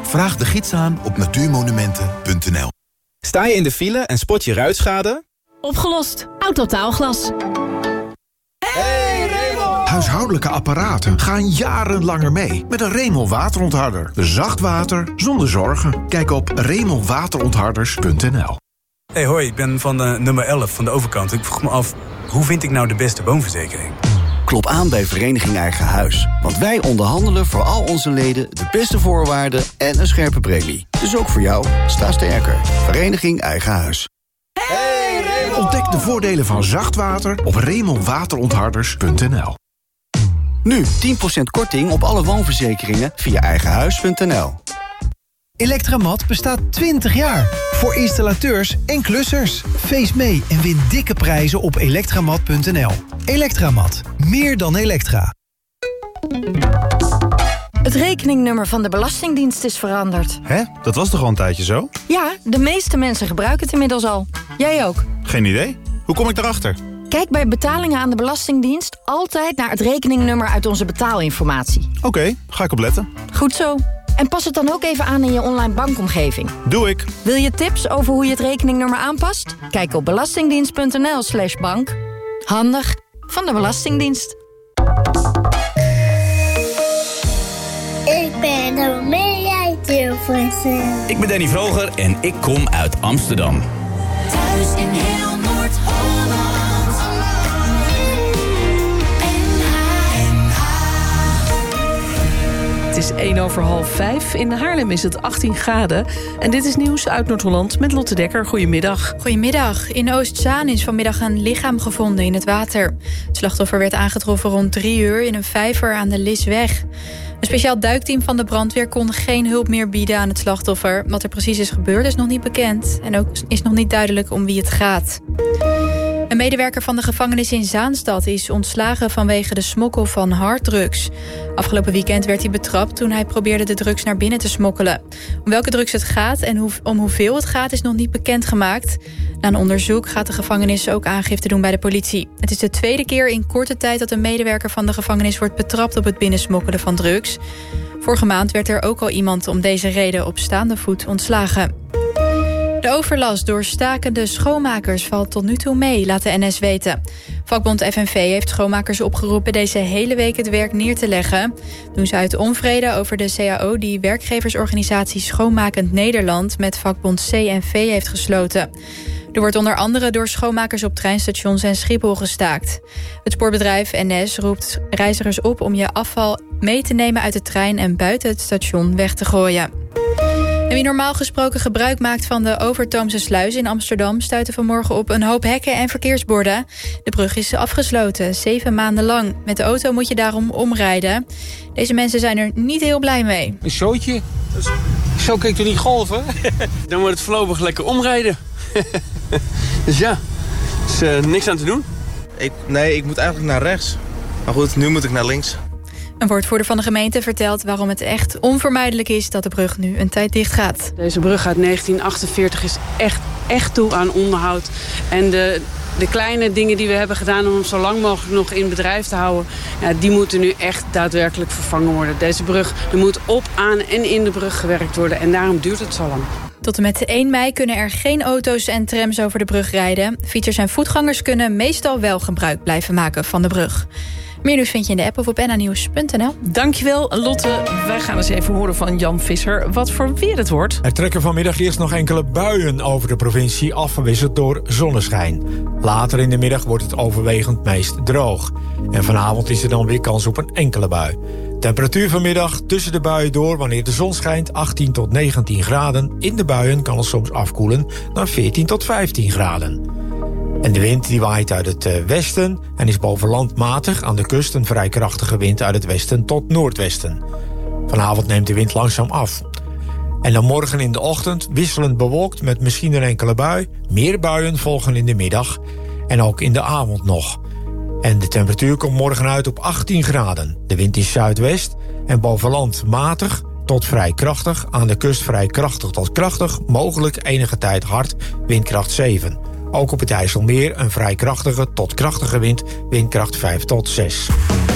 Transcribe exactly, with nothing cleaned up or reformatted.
Vraag de gids aan op natuurmonumenten punt n l. Sta je in de file en spot je ruitschade? Opgelost. Autotaalglas. Hey Raymond! Huishoudelijke apparaten gaan jaren langer mee met een Raymond waterontharder. Zacht water zonder zorgen. Kijk op raymond waterontharders punt n l. Hey hoi, ik ben van uh, nummer elf van de overkant. Ik vroeg me af, hoe vind ik nou de beste woonverzekering? Klop aan bij Vereniging Eigen Huis. Want wij onderhandelen voor al onze leden de beste voorwaarden en een scherpe premie. Dus ook voor jou, sta sterker. Vereniging Eigen Huis. Hey Raymond! Ontdek de voordelen van zacht water op raymond waterontharders punt n l. Nu tien procent korting op alle woonverzekeringen via eigenhuis punt n l. Elektramat bestaat twintig jaar. Voor installateurs en klussers. Feest mee en win dikke prijzen op elektramat punt n l. Elektramat. Meer dan elektra. Het rekeningnummer van de Belastingdienst is veranderd. Hè? Dat was toch al een tijdje zo? Ja, de meeste mensen gebruiken het inmiddels al. Jij ook? Geen idee. Hoe kom ik daarachter? Kijk bij betalingen aan de Belastingdienst altijd naar het rekeningnummer uit onze betaalinformatie. Oké, okay, ga ik opletten. Goed zo. En pas het dan ook even aan in je online bankomgeving. Doe ik. Wil je tips over hoe je het rekeningnummer aanpast? Kijk op belastingdienst punt n l slash bank. Handig van de Belastingdienst. Ik ben Romea Hilversum. Ik ben Danny Vroger en ik kom uit Amsterdam. Thuis in heel Noord-Holland. Het is één over half vijf. In Haarlem is het achttien graden. En dit is nieuws uit Noord-Holland met Lotte Dekker. Goedemiddag. Goedemiddag. In Oostzaan is vanmiddag een lichaam gevonden in het water. Het slachtoffer werd aangetroffen rond drie uur in een vijver aan de Lisweg. Een speciaal duikteam van de brandweer kon geen hulp meer bieden aan het slachtoffer. Wat er precies is gebeurd is nog niet bekend. En ook is nog niet duidelijk om wie het gaat. Een medewerker van de gevangenis in Zaanstad is ontslagen vanwege de smokkel van harddrugs. Afgelopen weekend werd hij betrapt toen hij probeerde de drugs naar binnen te smokkelen. Om welke drugs het gaat en hoe, om hoeveel het gaat is nog niet bekendgemaakt. Na een onderzoek gaat de gevangenis ook aangifte doen bij de politie. Het is de tweede keer in korte tijd dat een medewerker van de gevangenis wordt betrapt op het binnensmokkelen van drugs. Vorige maand werd er ook al iemand om deze reden op staande voet ontslagen. De overlast door stakende schoonmakers valt tot nu toe mee, laat de N S weten. Vakbond F N V heeft schoonmakers opgeroepen deze hele week het werk neer te leggen. Doen ze uit onvrede over de C A O die werkgeversorganisatie Schoonmakend Nederland met vakbond C N V heeft gesloten. Er wordt onder andere door schoonmakers op treinstations en Schiphol gestaakt. Het spoorbedrijf N S roept reizigers op om je afval mee te nemen uit de trein en buiten het station weg te gooien. En wie normaal gesproken gebruik maakt van de Overtoomse sluis in Amsterdam stuitte vanmorgen op een hoop hekken en verkeersborden. De brug is afgesloten, zeven maanden lang. Met de auto moet je daarom omrijden. Deze mensen zijn er niet heel blij mee. Een zootje? Zo kan ik toch niet golven? Dan wordt het voorlopig lekker omrijden. Dus ja, er is uh, niks aan te doen. Ik, nee, ik moet eigenlijk naar rechts. Maar goed, nu moet ik naar links. Een woordvoerder van de gemeente vertelt waarom het echt onvermijdelijk is dat de brug nu een tijd dicht gaat. Deze brug uit negentien achtenveertig is echt, echt toe aan onderhoud. En de, de kleine dingen die we hebben gedaan om hem zo lang mogelijk nog in bedrijf te houden, ja, die moeten nu echt daadwerkelijk vervangen worden. Deze brug, er moet op, aan en in de brug gewerkt worden en daarom duurt het zo lang. Tot en met één mei kunnen er geen auto's en trams over de brug rijden. Fietsers en voetgangers kunnen meestal wel gebruik blijven maken van de brug. Meer nieuws vind je in de app of op n a nieuws punt n l. Dankjewel, Lotte. Wij gaan eens even horen van Jan Visser wat voor weer het wordt. Er trekken vanmiddag eerst nog enkele buien over de provincie, afgewisseld door zonneschijn. Later in de middag wordt het overwegend meest droog. En vanavond is er dan weer kans op een enkele bui. Temperatuur vanmiddag tussen de buien door, wanneer de zon schijnt, achttien tot negentien graden. In de buien kan het soms afkoelen naar veertien tot vijftien graden. En de wind die waait uit het westen en is boven land matig. Aan de kust een vrij krachtige wind uit het westen tot noordwesten. Vanavond neemt de wind langzaam af. En dan morgen in de ochtend wisselend bewolkt met misschien een enkele bui. Meer buien volgen in de middag en ook in de avond nog. En de temperatuur komt morgen uit op achttien graden. De wind is zuidwest en boven land matig tot vrij krachtig. Aan de kust vrij krachtig tot krachtig, mogelijk enige tijd hard, windkracht zeven. Ook op het IJsselmeer een vrij krachtige tot krachtige wind, windkracht vijf tot zes.